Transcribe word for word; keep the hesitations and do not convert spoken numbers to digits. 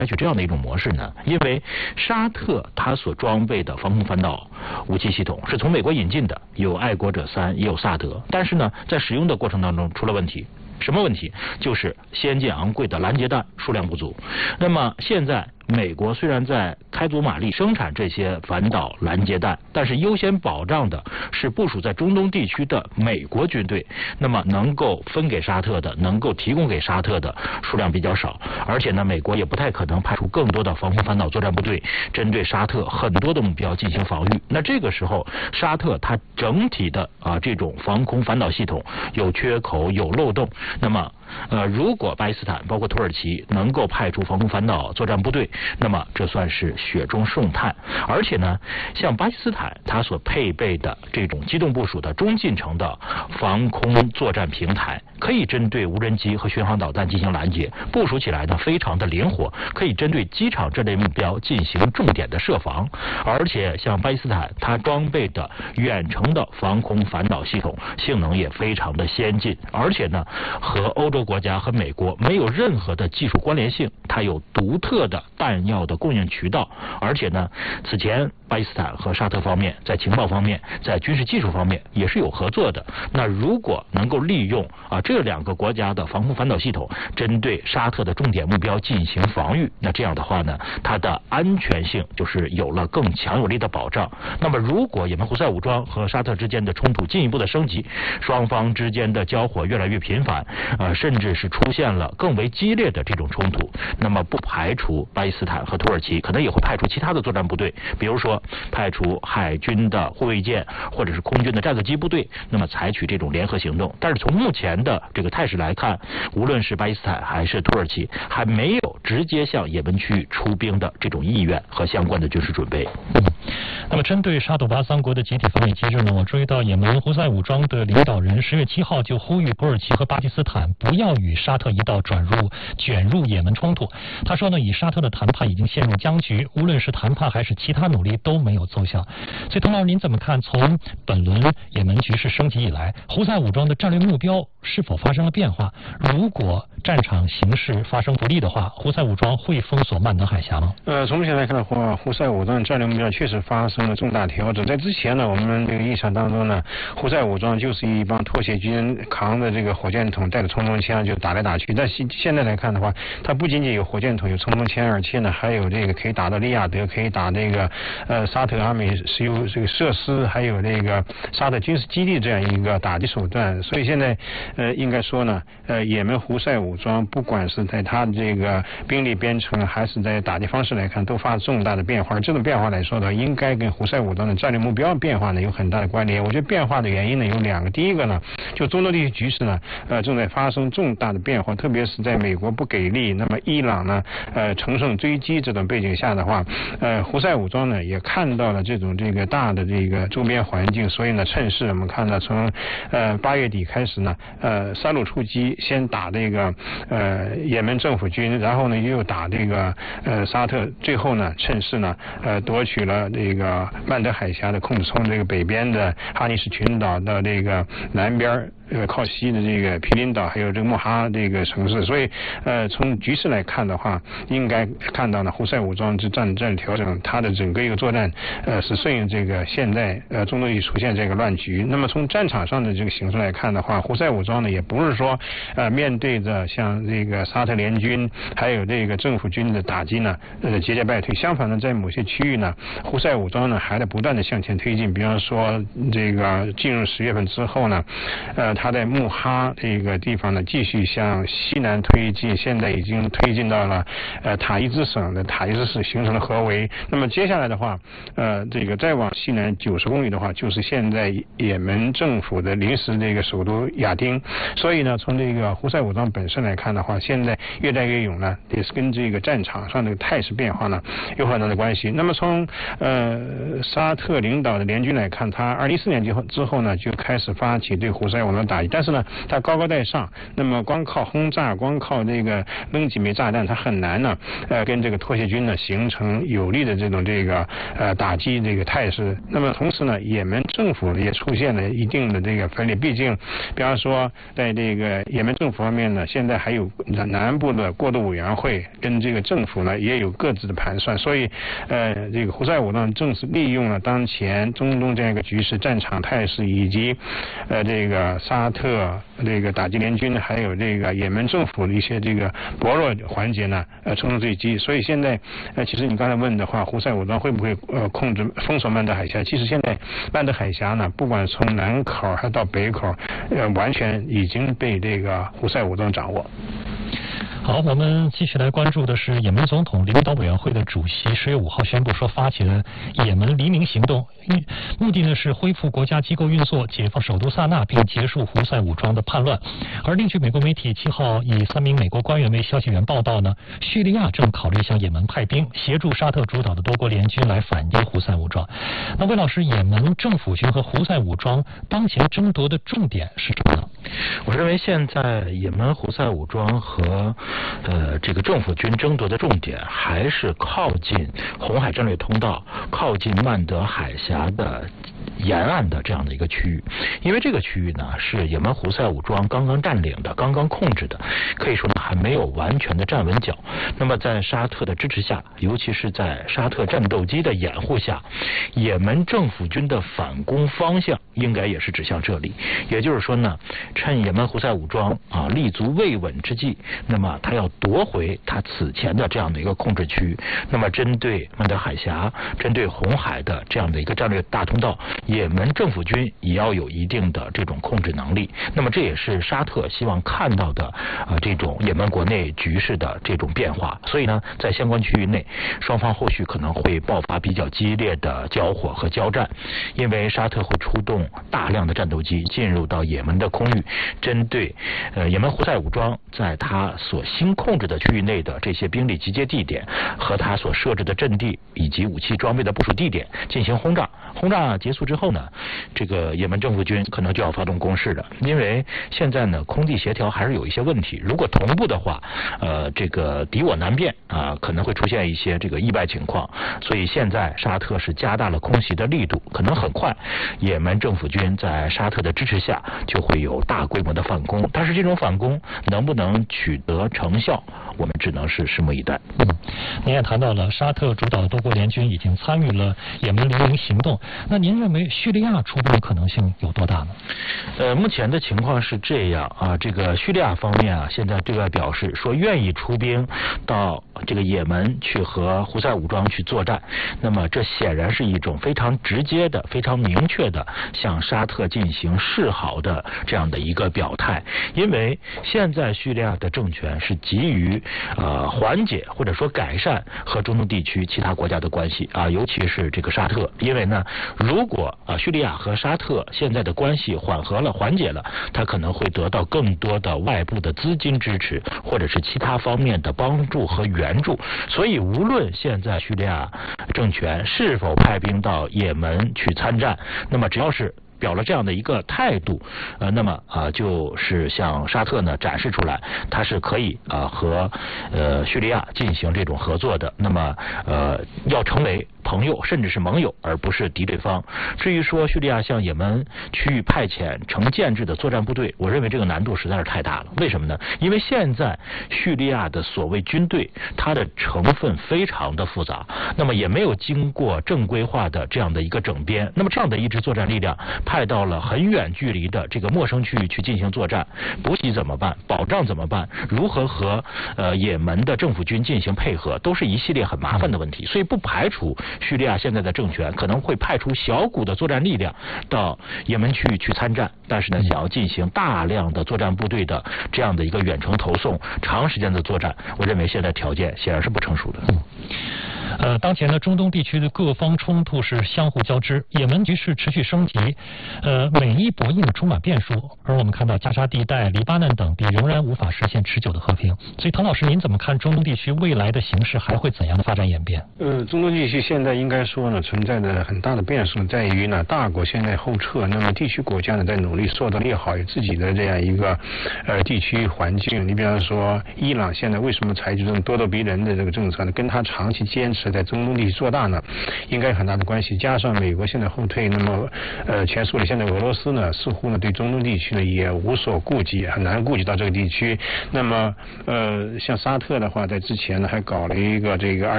采取这样的一种模式呢？因为沙特它所装备的防空反导武器系统是从美国引进的，有爱国者三，也有萨德，但是呢，在使用的过程当中出了问题。什么问题？就是先进昂贵的拦截弹数量不足。那么现在美国虽然在开足马力生产这些反导拦截弹，但是优先保障的是部署在中东地区的美国军队，那么能够分给沙特的，能够提供给沙特的数量比较少，而且呢，美国也不太可能派出更多的防空反导作战部队针对沙特很多的目标进行防御。那这个时候，沙特它整体的啊这种防空反导系统有缺口、有漏洞。那么呃，如果巴基斯坦包括土耳其能够派出防空反导作战部队，那么这算是雪中送炭。而且呢，像巴基斯坦它所配备的这种机动部署的中近程的防空作战平台，可以针对无人机和巡航导弹进行拦截，部署起来呢非常的灵活，可以针对机场这类目标进行重点的设防。而且像巴基斯坦它装备的远程的防空反导系统性能也非常的先进，而且呢和欧洲国家和美国没有任何的技术关联性，它有独特的弹药的供应渠道。而且呢，此前巴基斯坦和沙特方面在情报方面、在军事技术方面也是有合作的。那如果能够利用啊这两个国家的防空反导系统，针对沙特的重点目标进行防御，那这样的话呢，它的安全性就是有了更强有力的保障。那么，如果也门胡塞武装和沙特之间的冲突进一步的升级，双方之间的交火越来越频繁，呃，甚至是出现了更为激烈的这种冲突，那么不排除巴基斯坦和土耳其可能也会派出其他的作战部队，比如说派出海军的护卫舰或者是空军的战斗机部队，那么采取这种联合行动。但是从目前的这个态势来看，无论是巴基斯坦还是土耳其，还没有直接向也门区域出兵的这种意愿和相关的军事准备。 嗯，那么针对沙土巴三国的集体防御机制呢，我注意到也门胡塞武装的领导人十月七号就呼吁土耳其和巴基斯坦不要与沙特一道转入卷入也门冲突。他说呢，以沙特的谈判已经陷入僵局，无论是谈判还是其他努力都没有奏效。所以童老师您怎么看，从本轮也门局势升级以来，胡塞武装的战略目标是否发生了变化？如果战场形势发生不利的话，胡塞武装会封锁曼德海峡吗？ 呃，从目前来看的话，胡塞武装战略目标确实发生了重大调整。在之前呢，我们这个印象当中呢，胡塞武装就是一帮脱血军扛着这个火箭筒，带着冲锋枪就打来打去。但现现在来看的话，它不仅仅有火箭筒、有冲锋枪，而且呢还有这个可以打到利雅得，可以打这个呃沙特阿美石油这个设施，还有这个沙特军事基地这样一个打击手段。所以现在呃应该说呢，呃也门胡塞武装不管是在它的这个兵力编程，还是在打击方式来看，都发生重大的变化。这种变化来说呢，应该跟胡塞武装的战略目标变化呢有很大的关联。我觉得变化的原因呢有两个，第一个呢，就中东地区局势呢，呃正在发生重大的变化，特别是在美国不给力，那么伊朗呢，呃乘胜追击这种背景下的话，呃胡塞武装呢也看到了这种这个大的这个周边环境，所以呢趁势我们看到从呃八月底开始呢，呃三路出击，先打这个呃也门政府军，然后呢又打这个呃沙特，最后呢趁势呢呃夺取了这个曼德海峡的控制，从这个北边的哈尼什群岛到这个南边呃靠西的这个毗邻岛，还有这个穆哈这个城市。所以呃从局势来看的话，应该看到呢胡塞武装之战战调整，它的整个一个作战呃是顺应这个现在呃中东地区出现这个乱局。那么从战场上的这个形势来看的话，胡塞武装呢也不是说呃面对着像这个沙特联军还有这个政府军的打击呢呃节节败退，相反呢在某些区域呢胡塞武装呢还在不断的向前推进。比方说这个进入十月份之后呢，呃他在穆哈这个地方呢继续向西南推进，现在已经推进到了呃塔伊兹省的塔伊兹市形成了合围。那么接下来的话呃这个再往西南九十公里的话，就是现在也门政府的临时这个首都亚丁。所以呢从这个胡塞武装本身来看的话，现在越战越勇呢，也是跟这个战场上的态势变化呢有很大的关系。那么从呃沙特领导的联军来看，他二零一四年之后之后呢就开始发起对胡塞武装的打击，但是呢，它高高在上，那么光靠轰炸，光靠这个扔几枚炸弹，它很难呢，呃，跟这个脱协军呢形成有力的这种这个呃打击这个态势。那么同时呢，也门政府也出现了一定的这个分裂，毕竟，比方说在这个也门政府方面呢，现在还有南部的过渡委员会跟这个政府呢也有各自的盘算，所以，呃，这个胡塞武装正是利用了当前中东这样一个局势、战场态势以及，呃，这个沙特这个打击联军还有这个也门政府的一些这个薄弱环节呢，呃，乘胜追击。所以现在，呃，其实你刚才问的话，胡塞武装会不会呃控制封锁曼德海峡？其实现在曼德海峡呢，不管从南口还到北口，呃，完全已经被这个胡塞武装掌握。 好，我们继续来关注的是也门总统领导委员会的主席十月五号宣布说发起了也门黎明行动，目的呢是恢复国家机构运作，解放首都萨那，并结束胡塞武装的叛乱。而另据美国媒体七号以三名美国官员为消息源报道呢，叙利亚正考虑向也门派兵，协助沙特主导的多国联军来反击胡塞武装。那魏老师，也门政府军和胡塞武装当前争夺的重点是什么呢？ 我认为现在也门胡塞武装和呃这个政府军争夺的重点还是靠近红海战略通道，靠近曼德海峡的沿岸的这样的一个区域，因为这个区域呢是也门胡塞武装刚刚占领的，刚刚控制的，可以说呢还没有完全的站稳脚。那么在沙特的支持下，尤其是在沙特战斗机的掩护下，也门政府军的反攻方向应该也是指向这里。也就是说呢，趁也门胡塞武装啊立足未稳之际，那么他要夺回他此前的这样的一个控制区。那么针对曼德海峡，针对红海的这样的一个战略大通道，也门政府军也要有一定的这种控制能力。那么这也是沙特希望看到的呃这种也门国内局势的这种变化。所以呢，在相关区域内，双方后续可能会爆发比较激烈的交火和交战，因为沙特会出动大量的战斗机进入到也门的空域，针对呃也门胡塞武装在他所新控制的区域内的这些兵力集结地点和他所设置的阵地以及武器装备的部署地点进行轰炸。轰炸结束之后呢，这个也门政府军可能就要发动攻势了，因为现在呢空地协调还是有一些问题，如果同步的话，呃这个敌我难辨啊、呃，可能会出现一些这个意外情况。所以现在沙特是加大了空袭的力度，可能很快也门政府军在沙特的支持下就会有大规模的反攻，但是这种反攻能不能取得成效，我们只能是拭目以待。 嗯，您也谈到了沙特主导的多国联军已经参与了也门黎明行动，那您认为叙利亚出兵的可能性有多大呢？ 呃，目前的情况是这样啊，这个叙利亚方面啊，现在对外表示说愿意出兵到这个也门去和胡塞武装去作战，那么这显然是一种非常直接的、非常明确的向沙特进行示好的这样的一个表态。因为现在叙利亚的政权是急于呃缓解或者说改善和中东地区其他国家的关系啊，尤其是这个沙特。因为呢，如果啊叙利亚和沙特现在的关系缓和了、缓解了，它可能会得到更多的外部的资金支持，或者是其他方面的帮助和援助。所以无论现在叙利亚政权是否派兵到也门去参战，那么只要是表了这样的一个态度，呃，那么啊、呃，就是向沙特呢展示出来，它是可以啊、呃、和呃叙利亚进行这种合作的。那么呃，要成为朋友甚至是盟友，而不是敌对方。至于说叙利亚向也门区域派遣成建制的作战部队，我认为这个难度实在是太大了。为什么呢？因为现在叙利亚的所谓军队，它的成分非常的复杂，那么也没有经过正规化的这样的一个整编。那么这样的一支作战力量派到了很远距离的这个陌生区域去进行作战，补给怎么办？保障怎么办？如何和呃也门的政府军进行配合，都是一系列很麻烦的问题。所以不排除叙利亚现在的政权可能会派出小股的作战力量到也门区域去参战，但是呢，想要进行大量的作战部队的这样的一个远程投送、长时间的作战，我认为现在条件显然是不成熟的。 嗯呃，当前呢，中东地区的各方冲突是相互交织，也门局势持续升级，呃，美伊博弈呢充满变数，而我们看到加沙地带、黎巴嫩等地仍然无法实现持久的和平。所以，唐老师，您怎么看中东地区未来的形势还会怎样的发展演变？ 呃，中东地区现在应该说呢，存在的很大的变数在于呢，大国现在后撤，那么地区国家呢在努力塑造利好自己的这样一个呃地区环境。你比方说，伊朗现在为什么采取这种咄咄逼人的这个政策呢？跟他长期坚持在中东地区做大呢，应该有很大的关系。加上美国现在后退，那么呃，全苏联现在俄罗斯呢，似乎呢对中东地区呢也无所顾忌，很难顾及到这个地区。那么呃，像沙特的话，在之前呢还搞了一个这个二